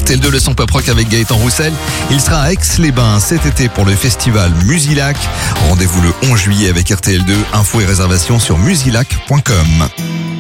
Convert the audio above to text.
RTL2, le son pop rock avec Gaëtan Roussel. Il sera à Aix-les-Bains cet été pour le festival Musilac. Rendez-vous le 11 juillet avec RTL2. Infos et réservations sur musilac.com.